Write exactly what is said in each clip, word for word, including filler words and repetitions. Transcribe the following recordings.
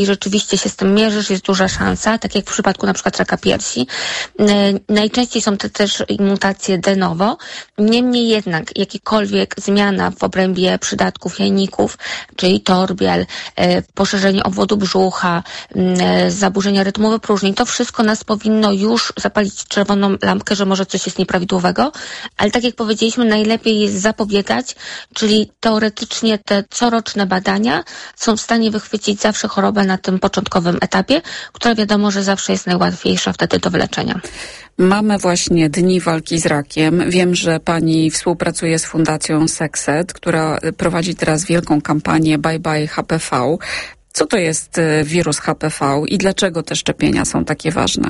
i rzeczywiście się z tym mierzysz, jest duża szansa, tak jak w przypadku na przykład raka piersi. Najczęściej są to też mutacje de novo. Niemniej jednak jakikolwiek zmiana w obrębie przydatków jajników, czyli torbiel, poszerzenie obwodu brzucha, zaburzenia rytmu wypróżnień, to wszystko nas powinno już zapalić czerwoną lampkę, że może coś jest nieprawidłowego, ale tak jak powiedzieliśmy, najlepiej jest zapobiegać, czyli teoretycznie te coroczne badania są w stanie wychwycić zawsze chorobę na tym początkowym etapie, która wiadomo, że zawsze jest najłatwiejsza wtedy do wyleczenia. Mamy właśnie Dni Walki z Rakiem. Wiem, że pani współpracuje z Fundacją Sekset, która prowadzi teraz wielką kampanię Bye Bye H P V. Co to jest wirus H P V i dlaczego te szczepienia są takie ważne?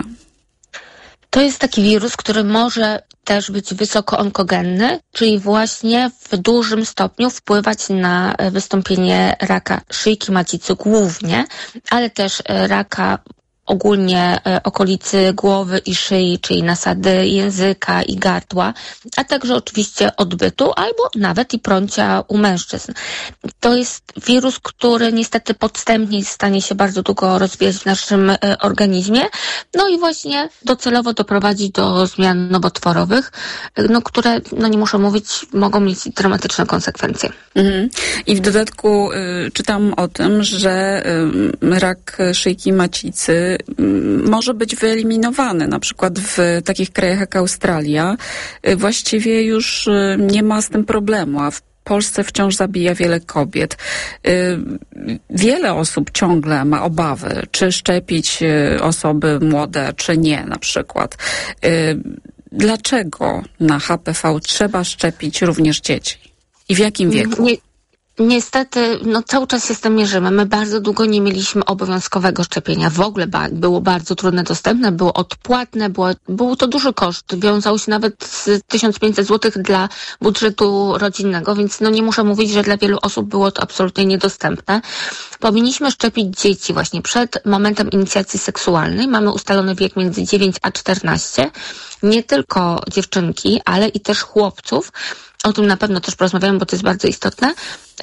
To jest taki wirus, który może też być wysoko onkogenny, czyli właśnie w dużym stopniu wpływać na wystąpienie raka szyjki macicy głównie, ale też raka ogólnie okolicy głowy i szyi, czyli nasady języka i gardła, a także oczywiście odbytu albo nawet i prącia u mężczyzn. To jest wirus, który niestety podstępnie jest w stanie się bardzo długo rozwijać w naszym organizmie, no i właśnie docelowo doprowadzi do zmian nowotworowych, no, które, no nie muszę mówić, mogą mieć dramatyczne konsekwencje. Mhm. I w dodatku y, czytam o tym, że y, rak szyjki macicy może być wyeliminowany. Na przykład w takich krajach jak Australia właściwie już nie ma z tym problemu, a w Polsce wciąż zabija wiele kobiet. Wiele osób ciągle ma obawy, czy szczepić osoby młode, czy nie na przykład. Dlaczego na H P V trzeba szczepić również dzieci? I w jakim wieku? Nie. Niestety, no cały czas się z tym mierzymy. My bardzo długo nie mieliśmy obowiązkowego szczepienia. W ogóle ba- było bardzo trudne dostępne, było odpłatne, było, był to duży koszt. Wiązało się nawet z tysiąc pięćset złotych dla budżetu rodzinnego, więc no nie muszę mówić, że dla wielu osób było to absolutnie niedostępne. Powinniśmy szczepić dzieci właśnie przed momentem inicjacji seksualnej. Mamy ustalony wiek między dziewięć a czternaście. Nie tylko dziewczynki, ale i też chłopców. O tym na pewno też porozmawiamy, bo to jest bardzo istotne,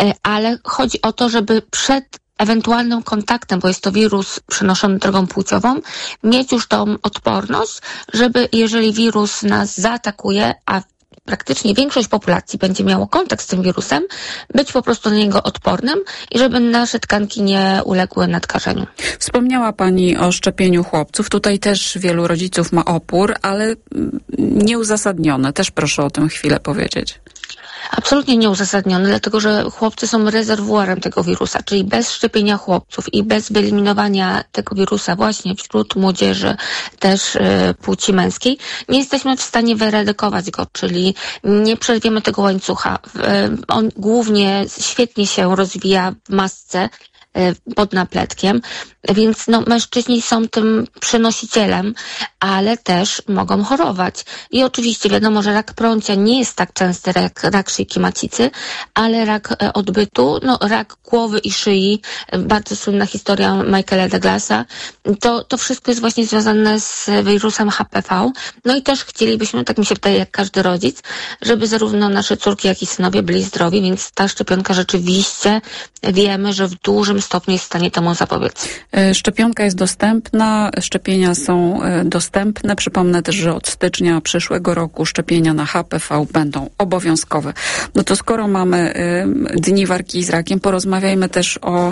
ale chodzi o to, żeby przed ewentualnym kontaktem, bo jest to wirus przenoszony drogą płciową, mieć już tą odporność, żeby jeżeli wirus nas zaatakuje, a praktycznie większość populacji będzie miało kontakt z tym wirusem, być po prostu na niego odpornym i żeby nasze tkanki nie uległy nadkażeniu. Wspomniała pani o szczepieniu chłopców. Tutaj też wielu rodziców ma opór, ale nieuzasadniony. Też proszę o tym chwilę powiedzieć. Absolutnie nieuzasadniony, dlatego że chłopcy są rezerwuarem tego wirusa, czyli bez szczepienia chłopców i bez wyeliminowania tego wirusa właśnie wśród młodzieży też y, płci męskiej, nie jesteśmy w stanie wyeradykować go, czyli nie przerwiemy tego łańcucha. Y, on głównie świetnie się rozwija w masce pod napletkiem, więc no, mężczyźni są tym przenosicielem, ale też mogą chorować. I oczywiście wiadomo, że rak prącia nie jest tak częsty jak rak szyjki macicy, ale rak odbytu, no rak głowy i szyi, bardzo słynna historia Michaela Douglasa, to, to wszystko jest właśnie związane z wirusem H P V. No i też chcielibyśmy, tak mi się wydaje, jak każdy rodzic, żeby zarówno nasze córki, jak i synowie byli zdrowi, więc ta szczepionka rzeczywiście wiemy, że w dużym stopniu jest w stanie temu zapobiec. Szczepionka jest dostępna, szczepienia są dostępne. Przypomnę też, że od stycznia przyszłego roku szczepienia na H P V będą obowiązkowe. No to skoro mamy Dni Walki z Rakiem, porozmawiajmy też o,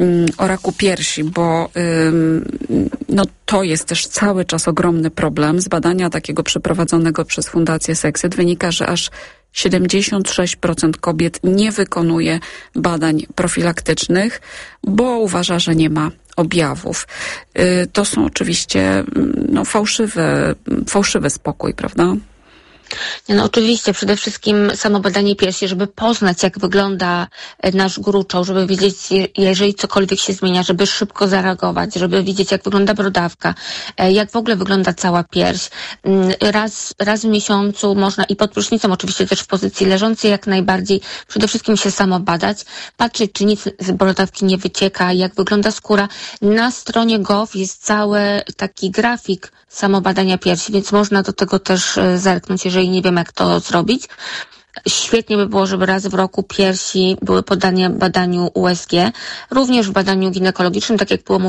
o raku piersi, bo no to jest też cały czas ogromny problem. Z badania takiego przeprowadzonego przez Fundację Sekset wynika, że aż siedemdziesiąt sześć procent kobiet nie wykonuje badań profilaktycznych, bo uważa, że nie ma objawów. To są oczywiście no, fałszywe, fałszywy spokój, prawda? Nie, no oczywiście, przede wszystkim samo badanie piersi, żeby poznać, jak wygląda nasz gruczoł, żeby wiedzieć, jeżeli cokolwiek się zmienia, żeby szybko zareagować, żeby widzieć, jak wygląda brodawka, jak w ogóle wygląda cała pierś. Raz, raz w miesiącu można i pod prysznicem, oczywiście też w pozycji leżącej, jak najbardziej przede wszystkim się samo badać, patrzeć, czy nic z brodawki nie wycieka, jak wygląda skóra. Na stronie gov jest cały taki grafik samobadania piersi, więc można do tego też zerknąć, jeżeli nie wiem, jak to zrobić. Świetnie by było, żeby raz w roku piersi były poddane badaniu U S G, również w badaniu ginekologicznym, tak jak było